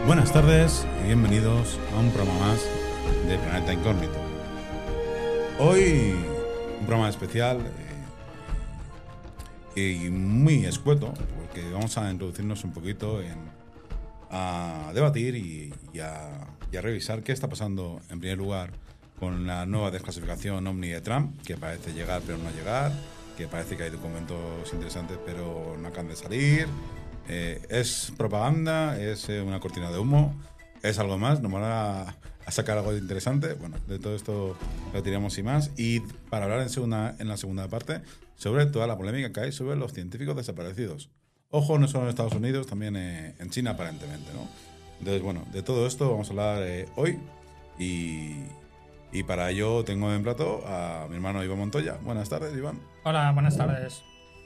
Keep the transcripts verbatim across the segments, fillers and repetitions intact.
Buenas tardes y bienvenidos a un programa más de Planeta Incógnito. Hoy un programa especial eh, y muy escueto, porque vamos a introducirnos un poquito en, a debatir y, y, a, y a revisar qué está pasando en primer lugar con la nueva desclasificación Omni de Trump, que parece llegar pero no llegar, que parece que hay documentos interesantes pero no acaban de salir. Eh, ¿Es propaganda? ¿Es eh, una cortina de humo? ¿Es algo más? ¿Nos van a, a sacar algo interesante? Bueno, de todo esto lo tiramos y más. Y para hablar en, segunda, en la segunda parte sobre toda la polémica que hay sobre los científicos desaparecidos. Ojo, no solo en Estados Unidos, también eh, en China aparentemente, ¿no? Entonces, bueno, de todo esto vamos a hablar eh, hoy. Y, y para ello tengo en plato a mi hermano Iván Montoya. Buenas tardes, Iván. Hola, buenas tardes.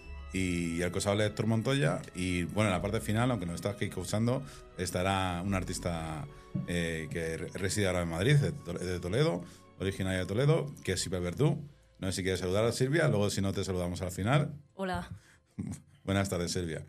Y el cosable Héctor Montoya. Y bueno, en la parte final, aunque nos está aquí escuchando, estará un artista eh, que reside ahora en Madrid, de Toledo, originario de Toledo, que es Silvia Verdú. No sé si quieres saludar a Silvia, luego si no te saludamos al final. Hola. Buenas tardes, Silvia.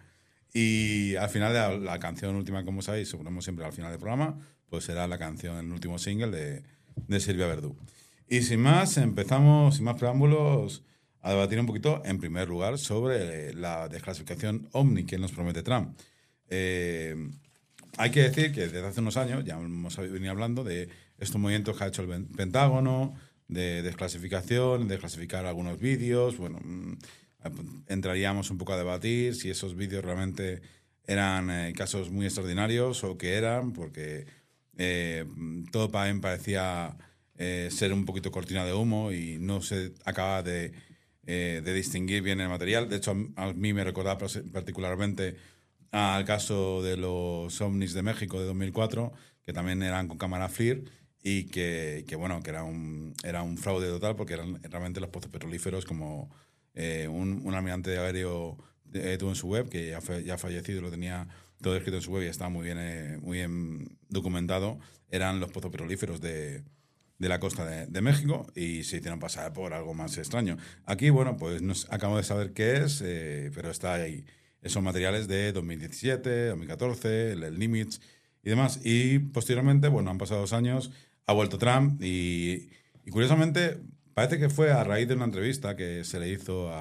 Y al final de la, la canción última, como sabéis, suponemos siempre al final del programa, pues será la canción, el último single de, de Silvia Verdú. Y sin más, empezamos, sin más preámbulos, a debatir un poquito, en primer lugar, sobre la desclasificación Omni que nos promete Trump. Eh, hay que decir que desde hace unos años ya hemos venido hablando de estos movimientos que ha hecho el Pentágono, de desclasificación, de desclasificar algunos vídeos. Bueno, entraríamos un poco a debatir si esos vídeos realmente eran eh, casos muy extraordinarios o qué eran, porque eh, todo para mí parecía eh, ser un poquito cortina de humo y no se acaba de... Eh, de distinguir bien el material. De hecho, a mí me recordaba particularmente al caso de los ovnis de México de dos mil cuatro, que también eran con cámara FLIR y que, que bueno, que era un, era un fraude total porque eran realmente los pozos petrolíferos, como eh, un, un almirante aéreo eh, tuvo en su web, que ya, fue, ya fallecido, lo tenía todo escrito en su web y estaba muy bien, eh, muy bien documentado. Eran los pozos petrolíferos de de la costa de, de México y se hicieron pasar por algo más extraño. Aquí, bueno, pues nos acabamos de saber qué es, eh, pero está ahí. Esos materiales de dos mil diecisiete, dos mil catorce, el, el Nimitz y demás. Y posteriormente, bueno, han pasado dos años, ha vuelto Trump y, y curiosamente parece que fue a raíz de una entrevista que se le hizo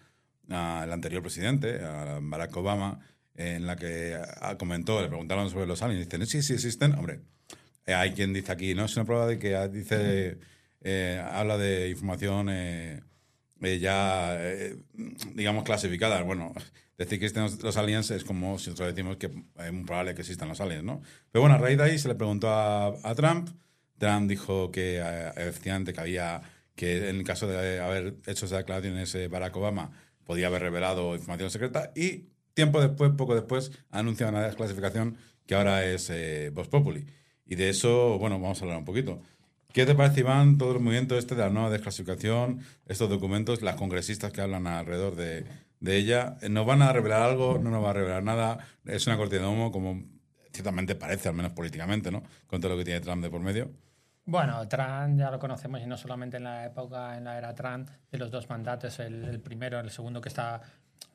al anterior presidente, a Barack Obama, en la que a, comentó, le preguntaron sobre los aliens y dicen, sí, sí existen, hombre. Eh, hay quien dice aquí, ¿no? Es una prueba de que dice, eh, habla de información eh, eh, ya, eh, digamos, clasificada. Bueno, decir que existen los aliens es como si nosotros decimos que es muy probable que existan los aliens, ¿no? Pero bueno, a raíz de ahí se le preguntó a, a Trump. Trump dijo que eh, efectivamente que había, que en el caso de haber hecho esas declaraciones eh, Barack Obama, podía haber revelado información secreta y tiempo después, poco después, ha anunciado una desclasificación que ahora es eh, Vox Populi. Y de eso, bueno, vamos a hablar un poquito. ¿Qué te parece, Iván, todo el movimiento este de la nueva desclasificación, estos documentos, las congresistas que hablan alrededor de, de ella? ¿Nos van a revelar algo? ¿No nos va a revelar nada? Es una cortina de humo, como ciertamente parece, al menos políticamente, ¿no? Con todo lo que tiene Trump de por medio. Bueno, Trump ya lo conocemos y no solamente en la época, en la era Trump, de los dos mandatos, el, el primero, el segundo que está,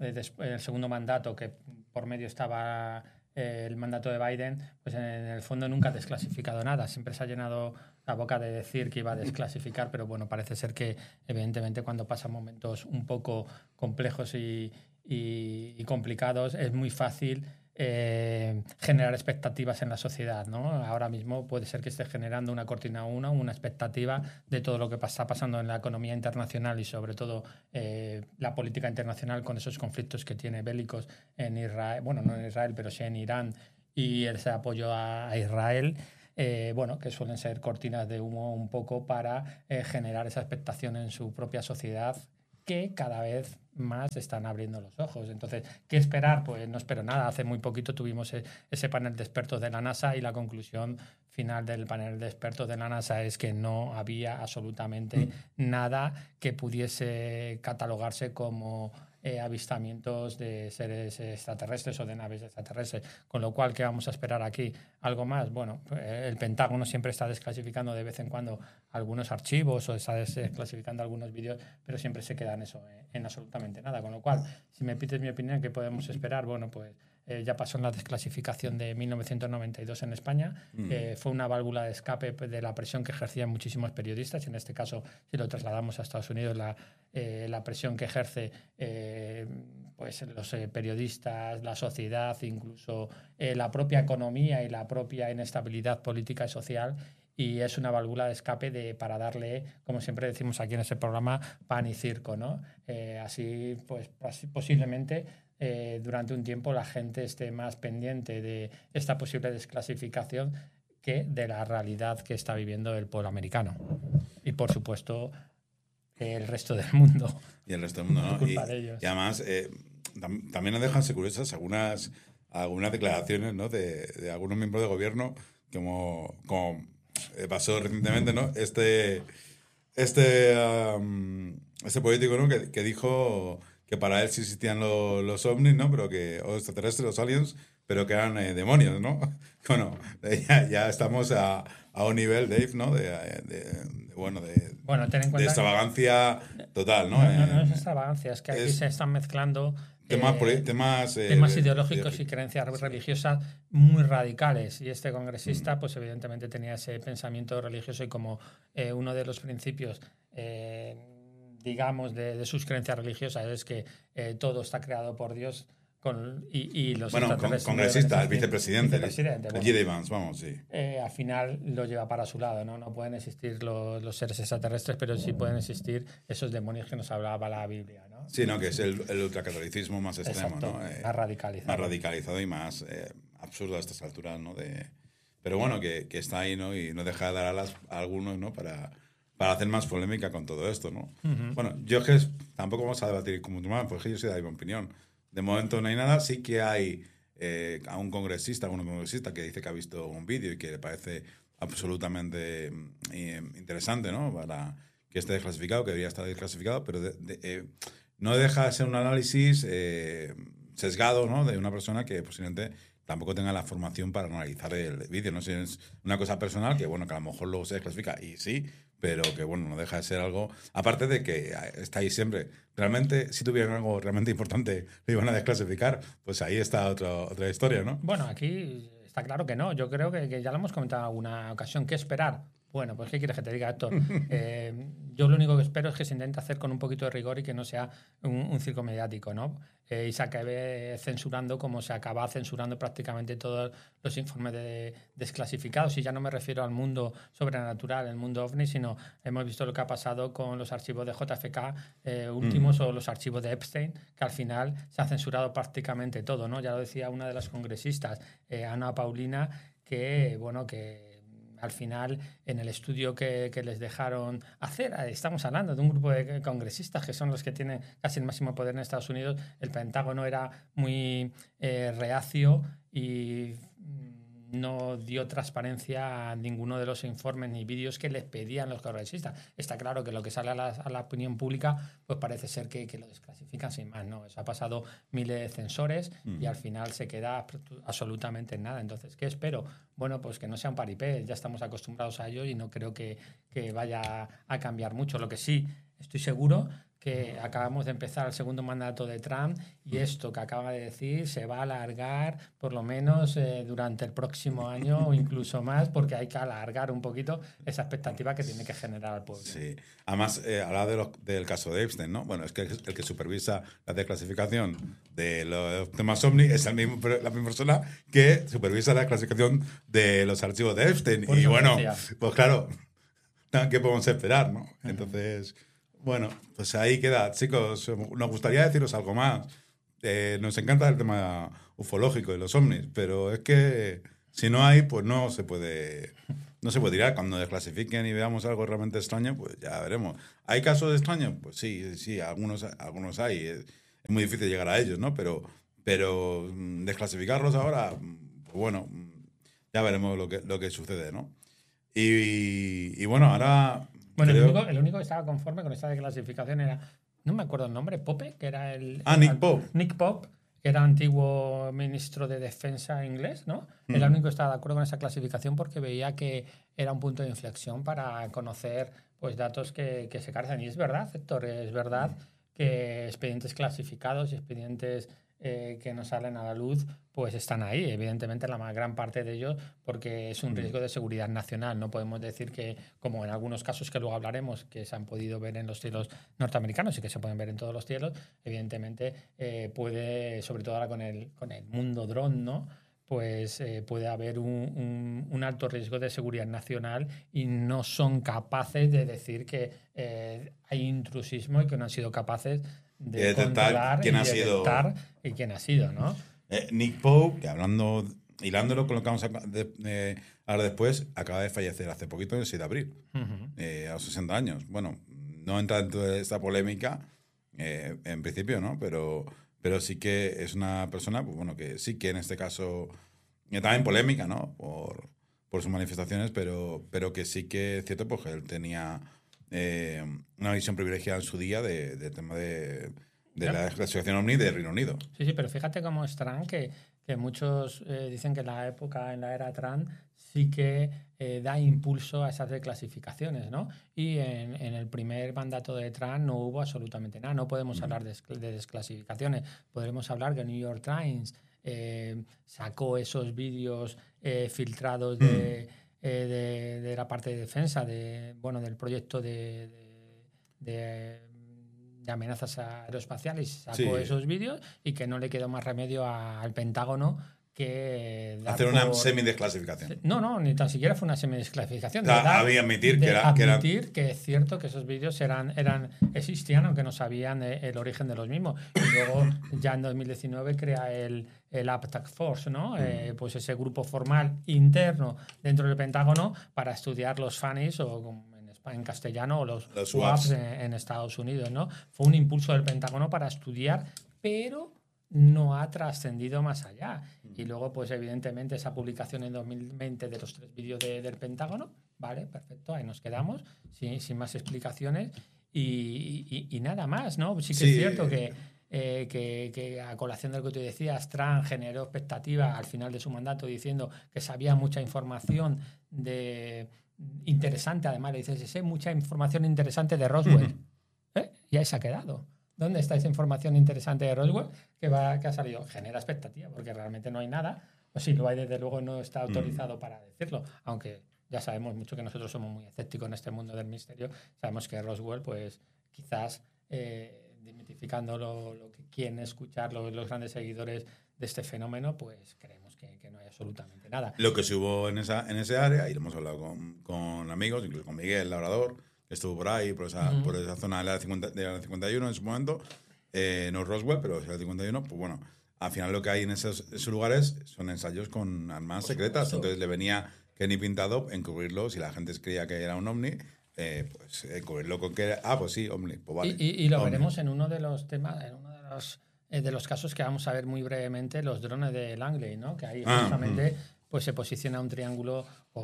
el segundo mandato que por medio estaba el mandato de Biden, pues en el fondo nunca ha desclasificado nada. Siempre se ha llenado la boca de decir que iba a desclasificar, pero bueno, parece ser que evidentemente cuando pasan momentos un poco complejos y, y, y complicados es muy fácil eh, generar expectativas en la sociedad, ¿no? Ahora mismo puede ser que esté generando una cortina una, una expectativa de todo lo que está pasando en la economía internacional y sobre todo eh, la política internacional con esos conflictos que tiene bélicos en Israel, bueno, no en Israel, pero sí en Irán y ese apoyo a, a Israel. Eh, bueno, que suelen ser cortinas de humo un poco para eh, generar esa expectación en su propia sociedad que cada vez más están abriendo los ojos. Entonces, ¿qué esperar? Pues no espero nada. Hace muy poquito tuvimos ese panel de expertos de la NASA y la conclusión final del panel de expertos de la NASA es que no había absolutamente nada que pudiese catalogarse como eh, avistamientos de seres extraterrestres o de naves extraterrestres. Con lo cual, ¿qué vamos a esperar aquí? ¿Algo más? Bueno, el Pentágono siempre está desclasificando de vez en cuando algunos archivos o está desclasificando algunos vídeos, pero siempre se queda en eso, eh, en absolutamente nada. Con lo cual, si me pides mi opinión, ¿qué podemos esperar? Bueno, pues eh, ya pasó en la desclasificación de mil novecientos noventa y dos en España. Mm. Eh, fue una válvula de escape de la presión que ejercían muchísimos periodistas. En este caso, si lo trasladamos a Estados Unidos, la, eh, la presión que ejerce eh, pues los eh, periodistas, la sociedad, incluso eh, la propia economía y la propia inestabilidad política y social. Y es una válvula de escape de, para darle, como siempre decimos aquí en ese programa, pan y circo, ¿no? Eh, así, pues, posiblemente eh, durante un tiempo la gente esté más pendiente de esta posible desclasificación que de la realidad que está viviendo el pueblo americano. Y, por supuesto, el resto del mundo. Y el resto del mundo, ¿no? culpa y, de ellos. Y además, eh, tam también nos dejan curiosas algunas, algunas declaraciones, ¿no? de, de algunos miembros de gobierno, como... como pasó recientemente, ¿no? Este, este, um, este político, ¿no? Que, que dijo que para él sí existían los, los ovnis, ¿no? Pero que, o extraterrestres, los aliens, pero que eran eh, demonios, ¿no? Bueno, ya, ya estamos a, a un nivel, Dave, ¿no? De, de, de bueno, de, bueno, ten en cuenta de extravagancia total, ¿no? No, no, no es extravagancia, es que aquí es, se están mezclando temas, eh, temas, eh, temas ideológicos de, y creencias sí. religiosas muy radicales. Y este congresista, mm. pues evidentemente tenía ese pensamiento religioso y como eh, uno de los principios, eh, digamos, de, de sus creencias religiosas es que eh, todo está creado por Dios. Con, y, y los bueno, con, congresista, el vicepresidente, vicepresidente el bueno, J D Vance, vamos, sí. Eh, al final lo lleva para su lado, ¿no? No pueden existir los, los seres extraterrestres, pero sí pueden existir esos demonios que nos hablaba la Biblia, ¿no? Sí, no, que es el, el ultracatolicismo más extremo, Exacto, ¿no? Eh, más radicalizado. Más radicalizado y más eh, absurdo a estas alturas, ¿no? De, pero bueno, que, que está ahí, ¿no? Y no deja de dar alas a algunos, ¿no? Para, para hacer más polémica con todo esto, ¿no? Uh-huh. Bueno, yo que es, tampoco vamos a debatir como tu mamá, porque yo soy de mi opinión. De momento no hay nada, sí que hay eh, a un congresista, a un congresista que dice que ha visto un vídeo y que le parece absolutamente eh, interesante, ¿no? Para que esté desclasificado, que debería estar desclasificado, pero de, de, eh, no deja de ser un análisis eh, sesgado, ¿no? De una persona que posiblemente tampoco tenga la formación para analizar el vídeo. No sé, es una cosa personal que, bueno, que a lo mejor luego se desclasifica, y sí, pero que, bueno, no deja de ser algo... Aparte de que está ahí siempre. Realmente, si tuvieran algo realmente importante, lo iban a desclasificar, pues ahí está otro, otra historia, ¿no? Bueno, aquí está claro que no. Yo creo que, que ya lo hemos comentado en alguna ocasión. ¿Qué esperar? Bueno, pues ¿qué quieres que te diga, Héctor? Eh, yo lo único que espero es que se intente hacer con un poquito de rigor y que no sea un, un circo mediático, ¿no? Eh, y se acabe censurando como se acaba censurando prácticamente todos los informes de desclasificados. Y ya no me refiero al mundo sobrenatural, el mundo ovni, sino hemos visto lo que ha pasado con los archivos de J F K eh, últimos mm. o los archivos de Epstein, que al final se ha censurado prácticamente todo, ¿no? Ya lo decía una de las congresistas, eh, Ana Paulina, que, bueno, que al final, en el estudio que, que les dejaron hacer, estamos hablando de un grupo de congresistas que son los que tienen casi el máximo poder en Estados Unidos, el Pentágono era muy eh, reacio y no dio transparencia a ninguno de los informes ni vídeos que les pedían los congresistas. Está claro que lo que sale a la, a la opinión pública pues parece ser que, que lo desclasifican sin más, ¿no? Eso ha pasado miles de censores mm. y al final se queda absolutamente en nada. Entonces, ¿qué espero? Bueno, pues que no sea un paripé, ya estamos acostumbrados a ello y no creo que, que vaya a cambiar mucho. Lo que sí estoy seguro que acabamos de empezar el segundo mandato de Trump y esto que acaba de decir se va a alargar por lo menos eh, durante el próximo año o incluso más, porque hay que alargar un poquito esa expectativa que tiene que generar al pueblo. Sí, además eh, hablaba de los, del caso de Epstein, ¿no? Bueno, es que el que supervisa la desclasificación de los temas ovni es el mismo, la misma persona que supervisa la desclasificación de los archivos de Epstein. Por y bueno, decía. Pues claro, ¿qué podemos esperar, no? Uh-huh. Entonces... Bueno, pues ahí queda. Chicos, nos gustaría deciros algo más. Eh, nos encanta el tema ufológico y los ovnis, pero es que si no hay, pues no se puede no se puede tirar. Cuando desclasifiquen y veamos algo realmente extraño, pues ya veremos. ¿Hay casos extraños? Pues sí, sí, algunos, algunos hay. Es, es muy difícil llegar a ellos, ¿no? Pero, pero desclasificarlos ahora, pues bueno, ya veremos lo que, lo que sucede, ¿no? Y, y bueno, ahora... Bueno, creo... el, único, el único que estaba conforme con esta clasificación era, no me acuerdo el nombre, Pope, que era el... Ah, Nick Pope. Nick Pope, que era antiguo ministro de Defensa inglés, ¿no? Mm. Era el único que estaba de acuerdo con esa clasificación porque veía que era un punto de inflexión para conocer pues, datos que, que se carecen. Y es verdad, Héctor, es verdad mm. que expedientes clasificados y expedientes eh, que nos salen a la luz, pues están ahí. Evidentemente, la más gran parte de ellos, porque es un riesgo de seguridad nacional. No podemos decir que, como en algunos casos que luego hablaremos, que se han podido ver en los cielos norteamericanos y que se pueden ver en todos los cielos, evidentemente eh, puede, sobre todo ahora con el, con el mundo dron, ¿no? pues eh, puede haber un, un, un alto riesgo de seguridad nacional y no son capaces de decir que eh, hay intrusismo y que no han sido capaces de, de controlar quién y ha detectar sido... y quién ha sido, ¿no? Eh, Nick Pope, que hablando, hilándolo con lo que vamos a de, eh, hablar después, acaba de fallecer hace poquito, el seis de abril, uh-huh. eh, a los sesenta años. Bueno, no entra dentro de esta polémica, eh, en principio, ¿no? Pero, pero sí que es una persona, pues bueno, que sí que en este caso estaba en polémica, ¿no? Por, por sus manifestaciones, pero, pero que sí que es cierto, porque él tenía eh, una visión privilegiada en su día de, de tema de... de claro. La clasificación OVNI de Reino Unido. Sí, sí, pero fíjate cómo es Trump, que, que muchos eh, dicen que en la época, en la era Trump, sí que eh, da impulso a esas declasificaciones, ¿no? Y en, en el primer mandato de Trump no hubo absolutamente nada. No podemos mm. hablar de, de desclasificaciones. Podremos hablar que el New York Times eh, sacó esos vídeos eh, filtrados de, mm. eh, de, de la parte de defensa, de, bueno, del proyecto de... de, de de amenazas aeroespaciales, sacó sí. esos vídeos y que no le quedó más remedio a, al Pentágono que dar hacer una por... semidesclasificación. No, no, ni tan siquiera fue una semidesclasificación. O sea, dar, había admitir que era admitir que, era... que es cierto que esos vídeos eran, eran existían, aunque no sabían el origen de los mismos. Y luego ya en dos mil diecinueve crea el, el App Task Force, ¿no? Mm. Eh, pues ese grupo formal interno dentro del Pentágono para estudiar los FANIs o en castellano o los, los U A Ps en, en Estados Unidos, ¿no? Fue un impulso del Pentágono para estudiar, pero no ha trascendido más allá. Y luego, pues evidentemente, esa publicación en dos mil veinte de los tres vídeos de, del Pentágono, vale, perfecto, ahí nos quedamos, sin, sin más explicaciones y, y, y nada más, ¿no? Sí que sí. Es cierto que, eh, que, que a colación de lo que tú decías, Trump generó expectativa al final de su mandato diciendo que sabía mucha información de... interesante, además le dices, sé mucha información interesante de Roswell. ¿Eh? Y ahí se ha quedado. ¿Dónde está esa información interesante de Roswell que, va, que ha salido? Genera expectativa, porque realmente no hay nada. O si lo hay, desde luego no está autorizado mm. para decirlo. Aunque ya sabemos mucho que nosotros somos muy escépticos en este mundo del misterio. Sabemos que Roswell, pues quizás eh, desmitificando lo, lo que quieren escuchar los, los grandes seguidores de este fenómeno, pues creemos que, que no hay absolutamente nada. Lo que se hubo en esa en ese área, y lo hemos hablado con, con amigos, incluso con Miguel, el labrador, que estuvo por ahí, por esa, uh-huh. por esa zona de la, cincuenta, de la cincuenta y uno en su momento, eh, no Roswell, pero la cincuenta y uno, pues bueno, al final lo que hay en esos, esos lugares son ensayos con armas por secretas, supuesto. Entonces le venía Kenny pintado encubrirlo, si la gente creía que era un ovni, eh, pues encubrirlo con que, ah, pues sí, ovni, pues vale. Y, y, y lo ovni. Veremos en uno de los temas, en uno de los... de los casos que vamos a ver muy brevemente, los drones de Langley, ¿no? Que ahí ah, justamente mm. pues se posiciona un triángulo o,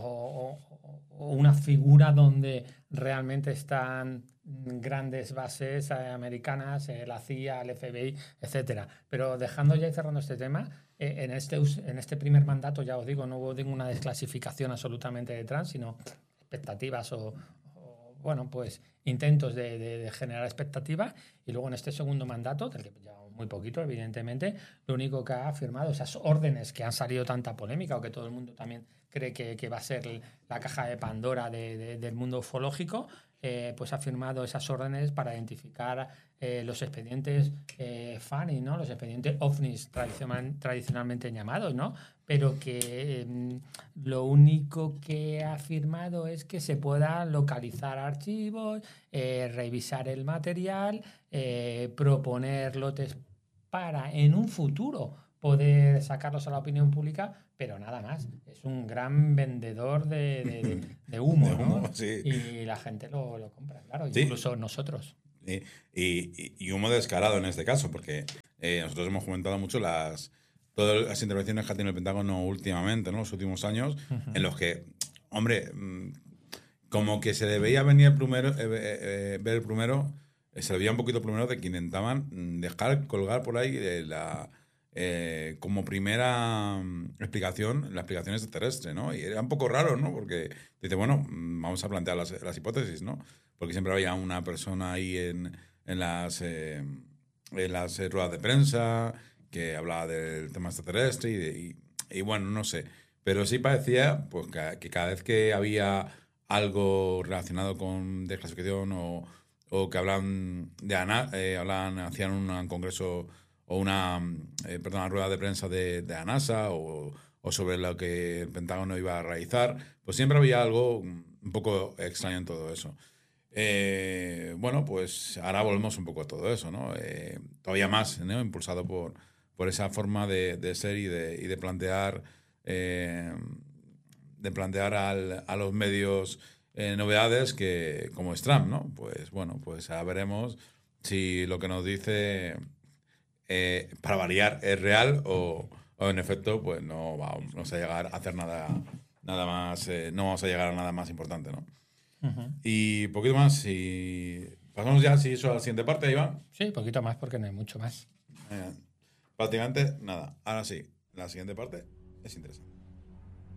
o, o una figura donde realmente están grandes bases eh, americanas, eh, la C I A, el F B I, etcétera. Pero dejando ya y cerrando este tema, eh, en, este, en este primer mandato, ya os digo, no hubo ninguna desclasificación absolutamente de Trump, sino expectativas o, o bueno, pues intentos de, de, de generar expectativas. Y luego en este segundo mandato, del que ya muy poquito, evidentemente, lo único que ha firmado, esas órdenes que han salido tanta polémica o que todo el mundo también cree que, que va a ser la caja de Pandora de, de, del mundo ufológico, eh, pues ha firmado esas órdenes para identificar eh, los expedientes eh, FANI, ¿no? Los expedientes OVNIs tradicional, tradicionalmente llamados, ¿no? Pero que eh, lo único que ha firmado es que se puedan localizar archivos, eh, revisar el material, eh, proponer lotes para en un futuro poder sacarlos a la opinión pública, pero nada más. Es un gran vendedor de, de, de, de humo, de humo, ¿no? Sí. Y la gente lo, lo compra, claro, sí. Incluso nosotros. Y, y, y humo descarado en este caso, porque eh, nosotros hemos comentado mucho las todas las intervenciones que ha tenido el Pentágono últimamente, ¿no? Los últimos años, uh-huh. en los que, hombre, como que se le veía venir el primero, eh, eh, ver el primero, eh, se le veía un poquito primero de que intentaban dejar colgar por ahí eh, la... Eh, como primera um, explicación, la explicación extraterrestre, ¿no? Y era un poco raro, ¿no? Porque dice, bueno, vamos a plantear las, las hipótesis, ¿no? Porque siempre había una persona ahí en, en las, eh, en las ruedas de prensa que hablaba del tema extraterrestre y, de, y, y bueno, no sé. Pero sí parecía pues, que, que cada vez que había algo relacionado con desclasificación o, o que hablan de ANA, eh, hablan, hacían un congreso o una, eh, perdón, una rueda de prensa de, de la NASA o, o sobre lo que el Pentágono iba a realizar, pues siempre había algo un poco extraño en todo eso. Eh, bueno, pues ahora volvemos un poco a todo eso, ¿no? Eh, todavía más, ¿no? Impulsado por, por esa forma de, de ser y de, y de plantear, eh, de plantear al, a los medios eh, novedades que, como es Trump, ¿no? Pues bueno, pues ahora veremos si lo que nos dice, eh, para variar, es real o, o en efecto, pues no vamos, no vamos a llegar a hacer nada, nada más, eh, no vamos a llegar a nada más importante, ¿no? Uh-huh. Y poquito más, y pasamos ya, si eso, a la siguiente parte, Iván. Sí, poquito más porque no hay mucho más. Eh, prácticamente nada. Ahora sí, la siguiente parte es interesante.